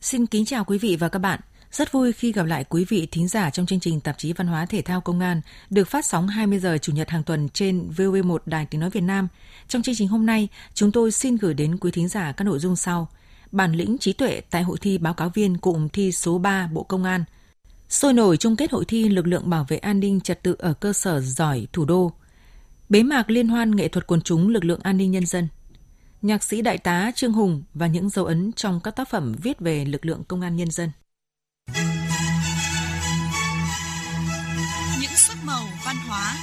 Xin kính chào quý vị và các bạn. Rất vui khi gặp lại quý vị thính giả trong chương trình tạp chí Văn hóa Thể thao Công an được phát sóng 20 giờ Chủ nhật hàng tuần trên VOV1 Đài Tiếng nói Việt Nam. Trong chương trình hôm nay, chúng tôi xin gửi đến quý thính giả các nội dung sau: bản lĩnh trí tuệ tại hội thi báo cáo viên cụm thi số 3 Bộ Công an, sôi nổi chung kết hội thi lực lượng bảo vệ an ninh trật tự ở cơ sở giỏi thủ đô, bế mạc liên hoan nghệ thuật quần chúng lực lượng an ninh nhân dân, nhạc sĩ đại tá Trương Hùng và những dấu ấn trong các tác phẩm viết về lực lượng công an nhân dân. Những sắc màu văn hóa.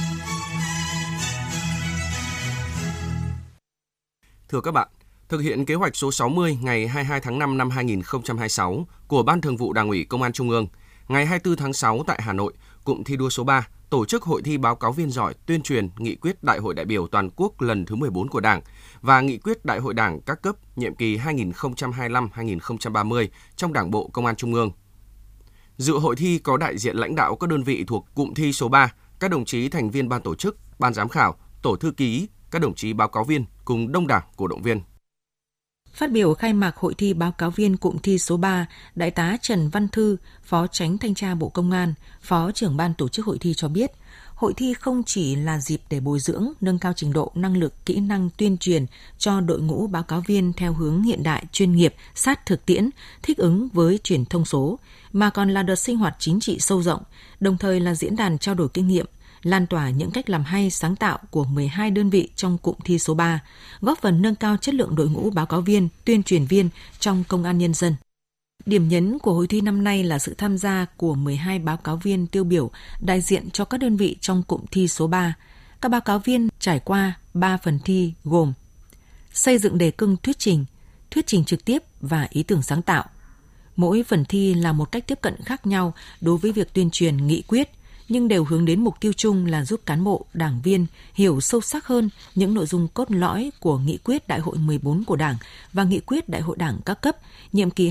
Thưa các bạn, thực hiện kế hoạch số 60 ngày 22 tháng 5 năm 2026 của Ban Thường vụ Đảng ủy Công an Trung ương, ngày 24 tháng 6 tại Hà Nội, cụm thi đua số 3 tổ chức hội thi báo cáo viên giỏi tuyên truyền nghị quyết Đại hội đại biểu toàn quốc lần thứ 14 của Đảng và nghị quyết Đại hội Đảng các cấp nhiệm kỳ 2025-2030 trong Đảng bộ Công an Trung ương. Dự hội thi có đại diện lãnh đạo các đơn vị thuộc cụm thi số 3, các đồng chí thành viên ban tổ chức, ban giám khảo, tổ thư ký, các đồng chí báo cáo viên cùng đông đảo cổ động viên. Phát biểu khai mạc hội thi báo cáo viên cụm thi số 3, Đại tá Trần Văn Thư, Phó Chánh Thanh tra Bộ Công an, Phó trưởng ban tổ chức hội thi cho biết, hội thi không chỉ là dịp để bồi dưỡng, nâng cao trình độ, năng lực, kỹ năng tuyên truyền cho đội ngũ báo cáo viên theo hướng hiện đại, chuyên nghiệp, sát thực tiễn, thích ứng với truyền thông số, mà còn là đợt sinh hoạt chính trị sâu rộng, đồng thời là diễn đàn trao đổi kinh nghiệm, lan tỏa những cách làm hay sáng tạo của 12 đơn vị trong cụm thi số 3, góp phần nâng cao chất lượng đội ngũ báo cáo viên, tuyên truyền viên trong công an nhân dân. Điểm nhấn của hội thi năm nay là sự tham gia của 12 báo cáo viên tiêu biểu đại diện cho các đơn vị trong cụm thi số 3. Các báo cáo viên trải qua 3 phần thi gồm xây dựng đề cương thuyết trình trực tiếp và ý tưởng sáng tạo. Mỗi phần thi là một cách tiếp cận khác nhau đối với việc tuyên truyền nghị quyết, nhưng đều hướng đến mục tiêu chung là giúp cán bộ, đảng viên hiểu sâu sắc hơn những nội dung cốt lõi của nghị quyết Đại hội 14 của Đảng và nghị quyết Đại hội Đảng các cấp, nhiệm kỳ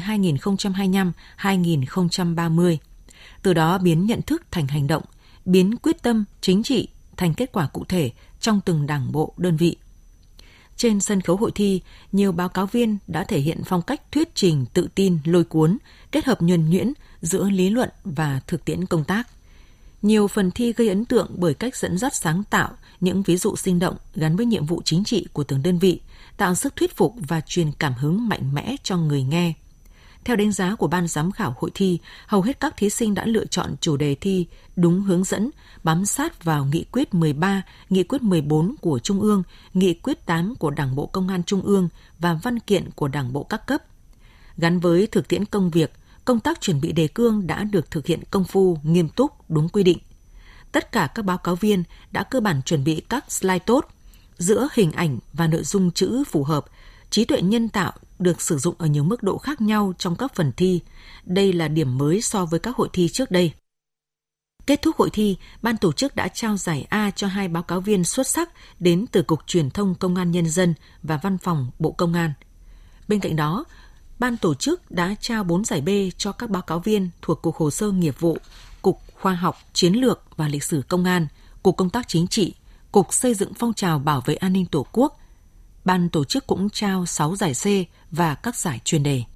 2025-2030. Từ đó biến nhận thức thành hành động, biến quyết tâm chính trị thành kết quả cụ thể trong từng đảng bộ, đơn vị. Trên sân khấu hội thi, nhiều báo cáo viên đã thể hiện phong cách thuyết trình tự tin, lôi cuốn, kết hợp nhuần nhuyễn giữa lý luận và thực tiễn công tác. Nhiều phần thi gây ấn tượng bởi cách dẫn dắt sáng tạo, những ví dụ sinh động gắn với nhiệm vụ chính trị của từng đơn vị, tạo sức thuyết phục và truyền cảm hứng mạnh mẽ cho người nghe. Theo đánh giá của ban giám khảo hội thi, hầu hết các thí sinh đã lựa chọn chủ đề thi đúng hướng dẫn, bám sát vào nghị quyết 13, nghị quyết 14 của Trung ương, nghị quyết 8 của Đảng bộ Công an Trung ương và văn kiện của Đảng bộ các cấp. Gắn với thực tiễn công việc, công tác chuẩn bị đề cương đã được thực hiện công phu, nghiêm túc, đúng quy định. Tất cả các báo cáo viên đã cơ bản chuẩn bị các slide tốt, giữa hình ảnh và nội dung chữ phù hợp. Trí tuệ nhân tạo được sử dụng ở nhiều mức độ khác nhau trong các phần thi. Đây là điểm mới so với các hội thi trước đây. Kết thúc hội thi, ban tổ chức đã trao giải A cho 2 báo cáo viên xuất sắc đến từ Cục Truyền thông Công an Nhân dân và Văn phòng Bộ Công an. Bên cạnh đó, ban tổ chức đã trao 4 giải B cho các báo cáo viên thuộc Cục Hồ sơ Nghiệp vụ, Cục Khoa học, Chiến lược và Lịch sử Công an, Cục Công tác Chính trị, Cục Xây dựng phong trào bảo vệ an ninh Tổ quốc. Ban tổ chức cũng trao 6 giải C và các giải chuyên đề.